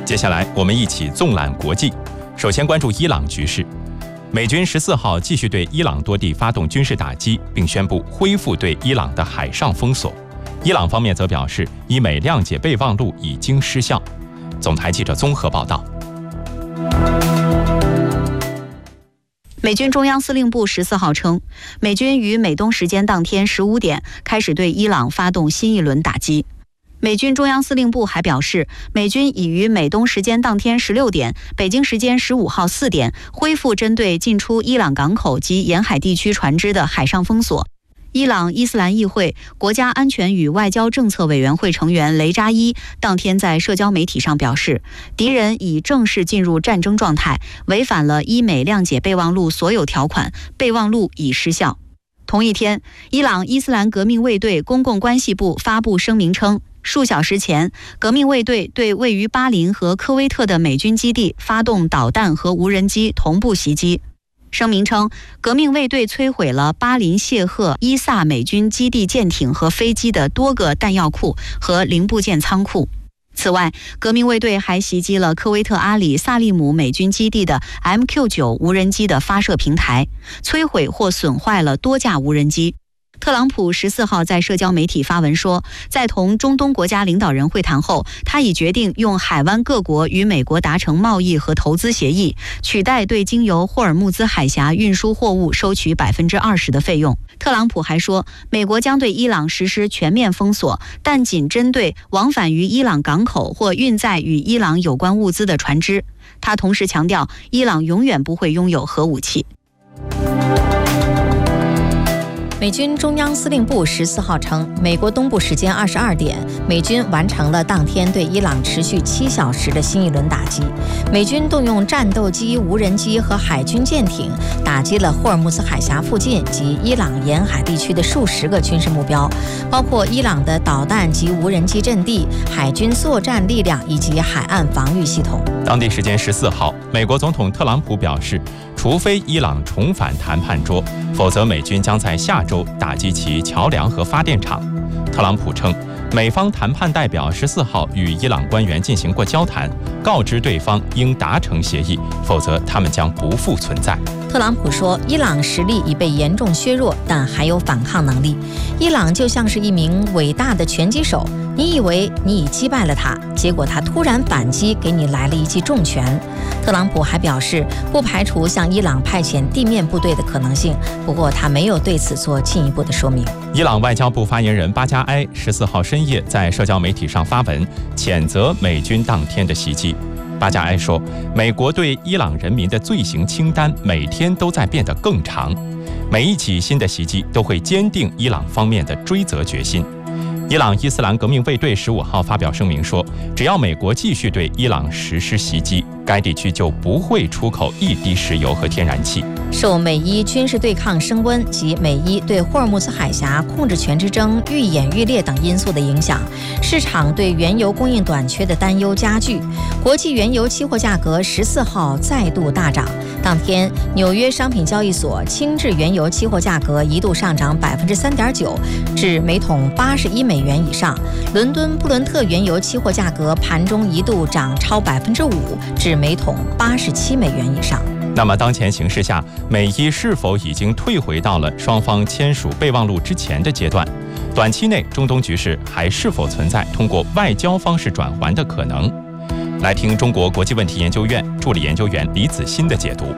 接下来我们一起纵览国际，首先关注伊朗局势。美军14号继续对伊朗多地发动军事打击，并宣布恢复对伊朗的海上封锁。伊朗方面则表示，伊美谅解备忘录已经失效。总台记者综合报道。 美军中央司令部14号称，美军于美东时间当天15点开始对伊朗发动新一轮打击。美军中央司令部还表示，美军已于美东时间当天16点、北京时间15号4点恢复针对进出伊朗港口及沿海地区船只的海上封锁。伊朗伊斯兰议会国家安全与外交政策委员会成员雷扎伊当天在社交媒体上表示，敌人已正式进入战争状态，违反了伊美谅解备忘录所有条款，备忘录已失效。同一天，伊朗伊斯兰革命卫队公共关系部发布声明称，数小时前，革命卫队对位于巴林和科威特的美军基地发动导弹和无人机同步袭击。声明称，革命卫队摧毁了巴林谢赫伊萨美军基地舰艇和飞机的多个弹药库和零部件仓库。此外，革命卫队还袭击了科威特阿里萨利姆美军基地的 MQ-9 无人机的发射平台，摧毁或损坏了多架无人机。特朗普14号在社交媒体发文说，在同中东国家领导人会谈后，他已决定用海湾各国与美国达成贸易和投资协议，取代对经由霍尔木兹海峡运输货物收取20%的费用。特朗普还说，美国将对伊朗实施全面封锁，但仅针对往返于伊朗港口或运载与伊朗有关物资的船只。他同时强调，伊朗永远不会拥有核武器。 美军中央司令部14号称，美国东部时间22点，美军完成了当天对伊朗持续7小时的新一轮打击。美军动用战斗机、无人机和海军舰艇，打击了霍尔木兹海峡附近及伊朗沿海地区的数十个军事目标，包括伊朗的导弹及无人机阵地、海军作战力量以及海岸防御系统。 当地时间14号，美国总统特朗普表示，除非伊朗重返谈判桌，否则美军将在下周打击其桥梁和发电厂。特朗普称，美方谈判代表14号与伊朗官员进行过交谈，告知对方应达成协议，否则他们将不复存在。 特朗普说，伊朗实力已被严重削弱，但还有反抗能力。伊朗就像是一名伟大的拳击手，你以为你已击败了他，结果他突然反击，给你来了一记重拳。特朗普还表示，不排除向伊朗派遣地面部队的可能性，不过他没有对此做进一步的说明。 伊朗外交部发言人巴加埃14号深夜在社交媒体上发文，谴责美军当天的袭击。巴加埃说，美国对伊朗人民的罪行清单每天都在变得更长，每一起新的袭击都会坚定伊朗方面的追责决心。伊朗伊斯兰革命卫队15号发表声明说，只要美国继续对伊朗实施袭击，该地区就不会出口一滴石油和天然气。 受美伊军事对抗升温及美伊对霍尔木兹海峡控制权之争愈演愈烈等因素的影响，市场对原油供应短缺的担忧加剧，国际原油期货价格14号再度大涨。当天，纽约商品交易所轻质原油期货价格一度上涨3.9%，至每桶81美元以上。伦敦布伦特原油期货价格盘中一度涨超5%，至每桶87美元以上。 那么当前形势下，美伊是否已经退回到了双方签署备忘录之前的阶段？短期内，中东局势还是否存在通过外交方式转圜的可能？来听中国国际问题研究院助理研究员李子欣的解读。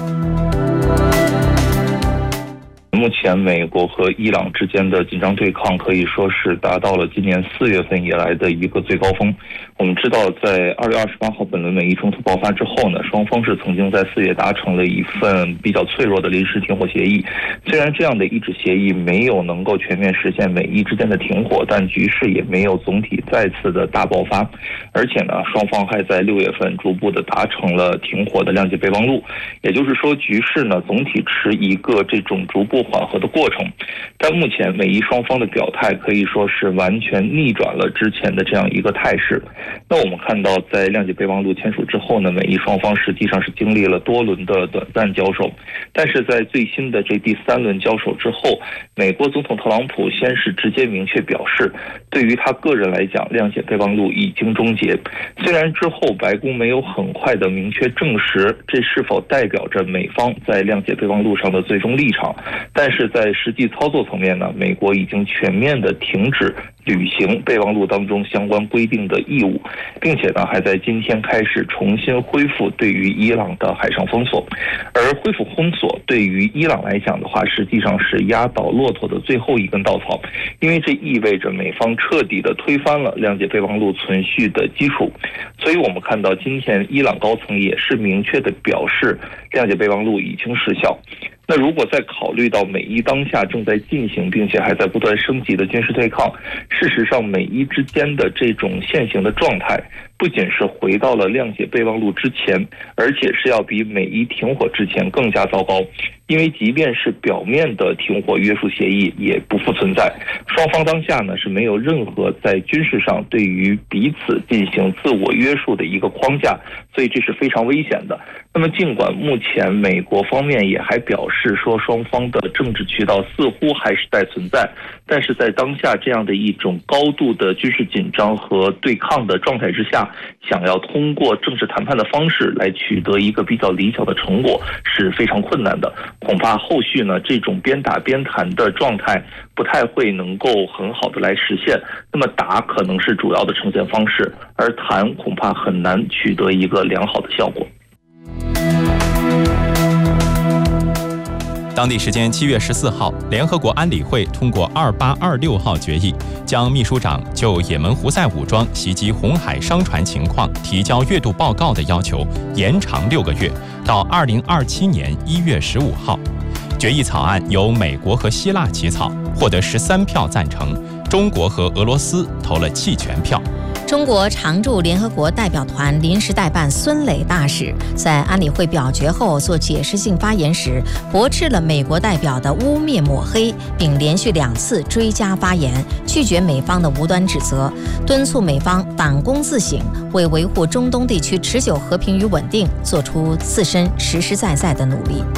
目前美国和伊朗之间的紧张对抗可以说是达到了今年4月份以来的一个最高峰。我们知道，在2月28号本轮美伊冲突爆发之后呢，双方是曾经在4月达成了一份比较脆弱的临时停火协议。虽然这样的一纸协议没有能够全面实现美伊之间的停火，但局势也没有总体再次的大爆发。而且呢，双方还在6月份逐步的达成了停火的谅解备忘录。也就是说，局势呢总体持一个这种逐步缓和的过程。但目前美伊双方的表态可以说是完全逆转了之前的这样一个态势。那我们看到在谅解备忘录签署之后呢，美伊双方实际上是经历了多轮的短暂交手，但是在最新的这第3轮交手之后，美国总统特朗普先是直接明确表示，对于他个人来讲，谅解备忘录已经终结。虽然之后白宫没有很快的明确证实这是否代表着美方在谅解备忘录上的最终立场，但是在实际操作层面呢，美国已经全面的停止履行备忘录当中相关规定的义务，并且呢还在今天开始重新恢复对于伊朗的海上封锁。而恢复封锁对于伊朗来讲的话，实际上是压倒骆驼的最后一根稻草，因为这意味着美方彻底的推翻了谅解备忘录存续的基础。所以我们看到今天伊朗高层也是明确的表示，谅解备忘录已经失效。那如果再考虑到美伊当下正在进行并且还在不断升级的军事对抗，事实上美伊之间的这种现行的状态不仅是回到了谅解备忘录之前，而且是要比美伊停火之前更加糟糕。因为即便是表面的停火约束协议也不复存在，双方当下呢是没有任何在军事上对于彼此进行自我约束的一个框架，所以这是非常危险的。那么尽管目前美国方面也还表示说双方的政治渠道似乎还是在存在，但是在当下这样的一种高度的军事紧张和对抗的状态之下，想要通过政治谈判的方式来取得一个比较理想的成果是非常困难的。恐怕后续呢这种边打边谈的状态不太会能够很好的来实现。那么打可能是主要的呈现方式，而谈恐怕很难取得一个良好的效果。 当地时间7月14号，联合国安理会通过2826号决议，将秘书长就也门胡塞武装袭击红海商船情况提交月度报告的要求延长6个月，到2027年1月15号。决议草案由美国和希腊起草，获得13票赞成，中国和俄罗斯投了弃权票。 中国常驻联合国代表团临时代办孙磊大使在安理会表决后做解释性发言时，驳斥了美国代表的污蔑抹黑，并连续2次追加发言，拒绝美方的无端指责，敦促美方反躬自省，为维护中东地区持久和平与稳定做出自身实实在在的努力。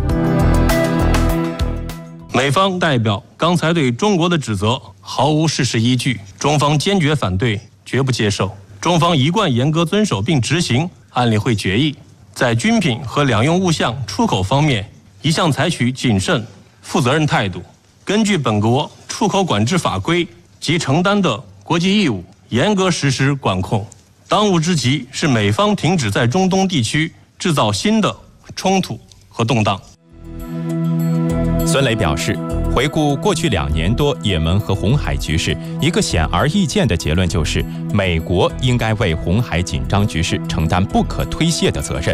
美方代表刚才对中国的指责毫无事实依据，中方坚决反对，绝不接受。中方一贯严格遵守并执行安理会决议，在军品和两用物项出口方面一向采取谨慎、负责任态度，根据本国出口管制法规及承担的国际义务，严格实施管控。当务之急是美方停止在中东地区制造新的冲突和动荡。 孙磊表示，回顾过去2年多也门和红海局势，一个显而易见的结论就是，美国应该为红海紧张局势承担不可推卸的责任。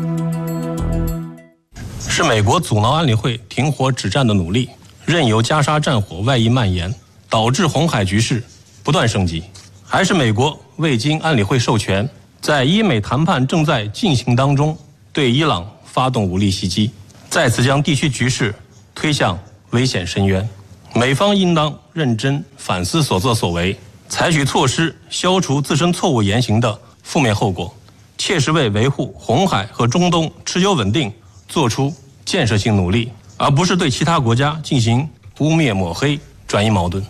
是美国阻挠安理会停火止战的努力，任由加沙战火外溢蔓延，导致红海局势不断升级，还是美国未经安理会授权，在伊美谈判正在进行当中，对伊朗发动武力袭击，再次将地区局势推向危险深渊。美方应当认真反思所作所为，采取措施消除自身错误言行的负面后果，切实为维护红海和中东持久稳定做出建设性努力，而不是对其他国家进行污蔑抹黑，转移矛盾。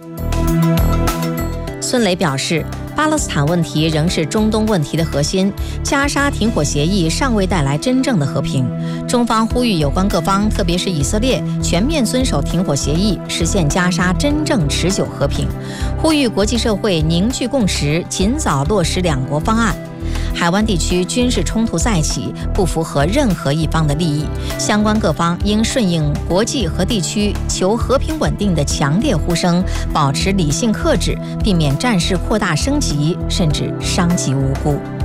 孙磊表示，巴勒斯坦问题仍是中东问题的核心，加沙停火协议尚未带来真正的和平。中方呼吁有关各方，特别是以色列，全面遵守停火协议，实现加沙真正持久和平，呼吁国际社会凝聚共识，尽早落实2国方案。海湾地区军事冲突再起，不符合任何一方的利益，相关各方应顺应国际和地区求和平稳定的强烈呼声，保持理性克制，避免战事扩大升级，甚至伤及无辜。